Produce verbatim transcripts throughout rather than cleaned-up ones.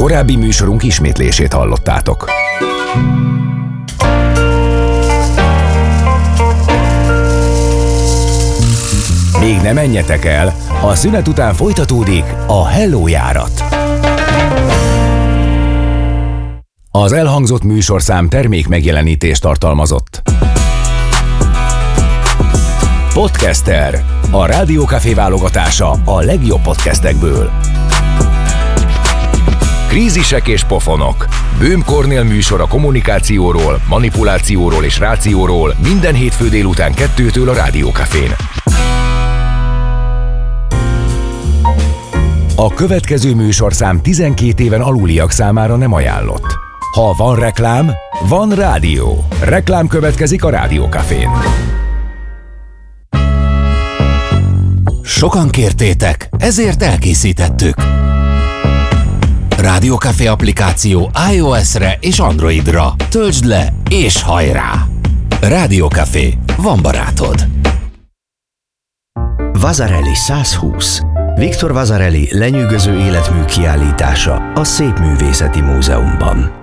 Korábbi műsorunk ismétlését hallottátok. Még ne menjetek el, a szünet után folytatódik a Hello járat. Az elhangzott műsorszám termék megjelenítést tartalmazott. Podcaster, a Rádiókafé válogatása a legjobb podcastekből. Krízisek és pofonok. Böhm Kornél műsor a kommunikációról, manipulációról és rációról minden hétfő délután kettőtől a Rádiókafén. A következő műsorszám tizenkét éven aluliak számára nem ajánlott. Ha van reklám, van rádió. Reklám következik a Rádiókafén. Sokan kértétek, ezért elkészítettük. Rádiókafé applikáció iOS-re és Androidra. Töltsd le és hajrá! Rádiókafé, van barátod. Vasarely százhúsz. Viktor Vasarely lenyűgöző életmű kiállítása a Szépművészeti Múzeumban.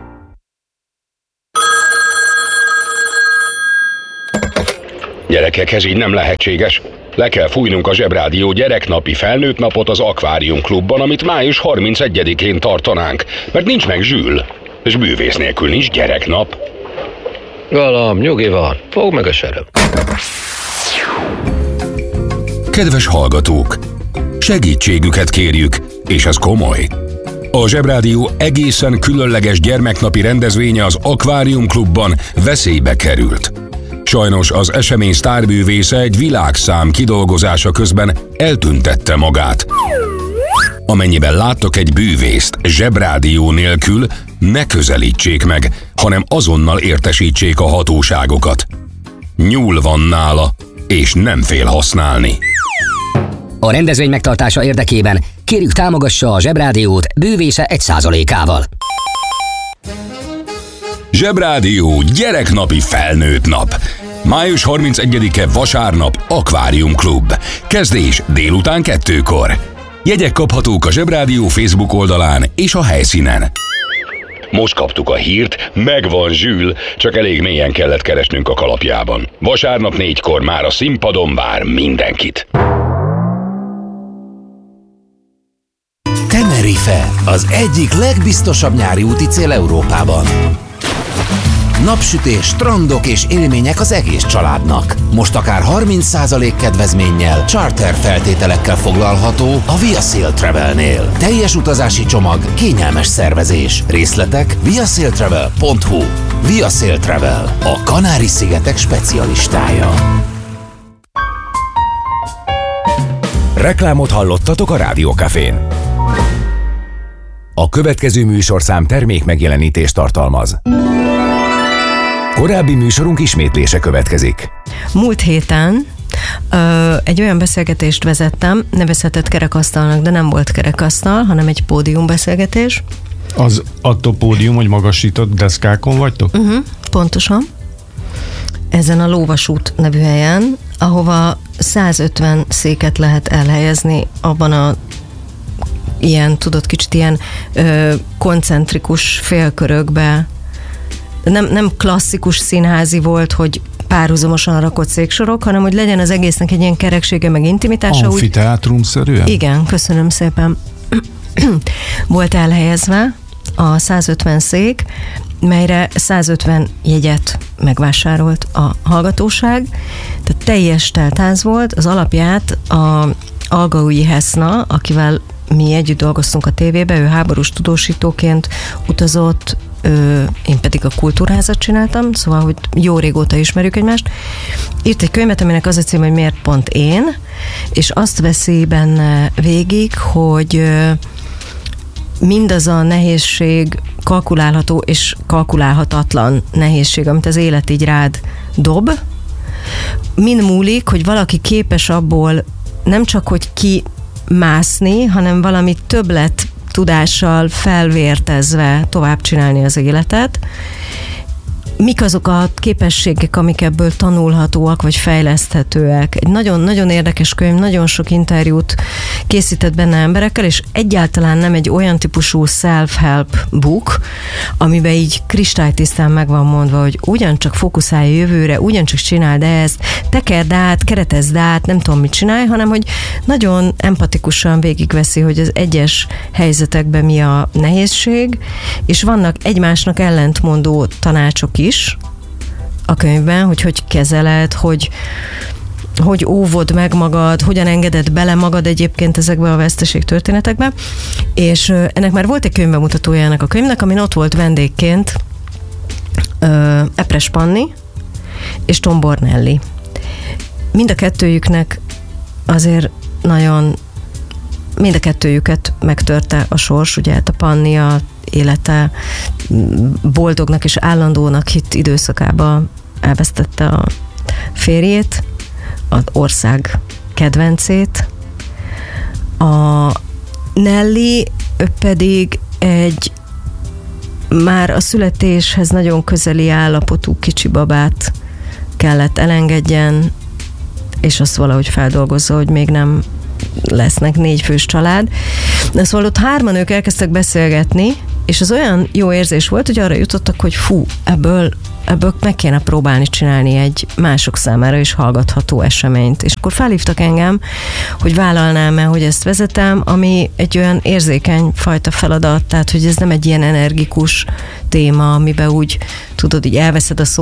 Gyerekek, ez így nem lehetséges. Le kell fújnunk a Zsebrádió gyereknapi felnőtt napot az Akvárium Klubban, amit május harmincegyedikén tartanánk, mert nincs meg Zsül, és bűvész nélkül nincs gyereknap. Galam, nyugi van, fogd meg a sereg. Kedves hallgatók, segítségüket kérjük, és ez komoly. A Zsebrádió egészen különleges gyermeknapi rendezvénye az Akvárium Klubban veszélybe került. Sajnos az esemény sztárbűvésze egy világszám kidolgozása közben eltüntette magát. Amennyiben láttok egy bűvészt Zsebrádió nélkül, ne közelítsék meg, hanem azonnal értesítsék a hatóságokat. Nyúl van nála, és nem fél használni. A rendezvény megtartása érdekében kérjük, támogassa a Zsebrádiót bűvése egy százalékával. Zsebrádió gyereknapi felnőtt nap. május harmincegyedike vasárnap Akvárium Klub. Kezdés délután kettőkor. Jegyek kaphatók a Zsebrádió Facebook oldalán és a helyszínen. Most kaptuk a hírt, megvan Zsül, csak elég mélyen kellett keresnünk a kalapjában. Vasárnap négykor már a színpadon vár mindenkit. Tenerife, az egyik legbiztosabb nyári úti cél Európában. Napsütés, strandok és élmények az egész családnak. Most akár harminc százalék kedvezménnyel, charter feltételekkel foglalható a ViaSail Travelnél. Teljes utazási csomag, kényelmes szervezés. Részletek viasailtravel pont hu. ViaSail Travel, a Kanári-szigetek specialistája. Reklámot hallottatok a Rádiókafén. A következő műsorszám termék megjelenítést tartalmaz. Korábbi műsorunk ismétlése következik. Múlt héten ö, egy olyan beszélgetést vezettem, nevezhetett kerekasztalnak, de nem volt kerekasztal, hanem egy pódiumbeszélgetés. Az attól pódium, hogy magasított deszkákon vagytok? Uh-huh, pontosan. Ezen a Lóvasút nevű helyen, ahova százötven széket lehet elhelyezni abban a ilyen, tudod, kicsit ilyen ö, koncentrikus félkörökbe. Nem, nem klasszikus színházi volt, hogy párhuzamosan rakott széksorok, hanem hogy legyen az egésznek egy ilyen kereksége, meg intimitása. Amfiteátrumszerűen? Igen, köszönöm szépen. Volt elhelyezve a százötven szék, melyre százötven jegyet megvásárolt a hallgatóság. Tehát teljes teltház volt, az alapját a Algaui Heszna, akivel mi együtt dolgoztunk a tévébe, ő háborús tudósítóként utazott, Ö, én pedig a kultúrházat csináltam, szóval, hogy jó régóta ismerjük egymást. Írt egy könyvet, aminek az a cím, hogy miért pont én, és azt veszi benne végig, hogy mindaz a nehézség, kalkulálható és kalkulálhatatlan nehézség, amit az élet így rád dob, mind múlik, hogy valaki képes abból nem csak, hogy kimászni, hanem valami többlet tudással felvértezve tovább csinálni az életet, mik azok a képességek, amik ebből tanulhatóak, vagy fejleszthetőek. Egy nagyon-nagyon érdekes könyv, nagyon sok interjút készített benne emberekkel, és egyáltalán nem egy olyan típusú self-help book, amiben így kristálytisztán meg van mondva, hogy ugyancsak fókuszálj jövőre, ugyancsak csináld ezt, tekerd át, keretezd át, nem tudom mit csinálj, hanem hogy nagyon empatikusan végigveszi, hogy az egyes helyzetekben mi a nehézség, és vannak egymásnak ellentmondó tanácsok is a könyvben, hogy hogy kezeled, hogy hogy óvod meg magad, hogyan engeded bele magad egyébként ezekbe a veszteség történetekbe, és ennek már volt egy könyvbemutatója ennek a könyvnek, amin ott volt vendégként uh, Epres Panni és Tom Bornelli. Mind a kettőjüknek azért nagyon, mind a kettőjüket megtörte a sors, ugye hát a Panni a élete boldognak és állandónak hitt időszakában elvesztette a férjét, az ország kedvencét. A Nelly pedig egy már a születéshez nagyon közeli állapotú kicsi babát kellett elengedjen, és azt valahogy feldolgozza, hogy még nem lesznek négyfős család. De szóval ott hárman ők elkezdtek beszélgetni, és az olyan jó érzés volt, hogy arra jutottak, hogy fú, ebből, ebből meg kéne próbálni csinálni egy mások számára is hallgatható eseményt. És akkor felhívtak engem, hogy vállalnám-e, hogy ezt vezetem, ami egy olyan érzékeny fajta feladat, tehát hogy ez nem egy ilyen energikus téma, amiben úgy tudod, így elveszed a szó